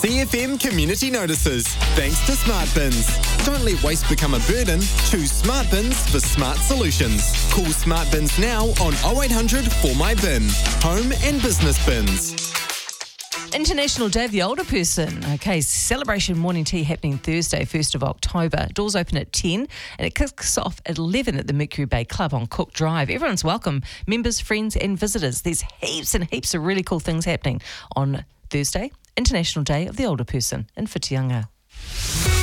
CFM Community Notices. Thanks to Smart Bins. Don't let waste become a burden. Choose Smart Bins for smart solutions. Call Smart Bins now on 0800 For My Bin. Home and business bins. International Day of the Older Person. Okay, celebration morning tea happening Thursday, 1st of October. Doors open at 10 and it kicks off at 11 at the Mercury Bay Club on Cook Drive. Everyone's welcome, members, friends and visitors. There's heaps and heaps of really cool things happening on Thursday, International Day of the Older Person in Whitianga.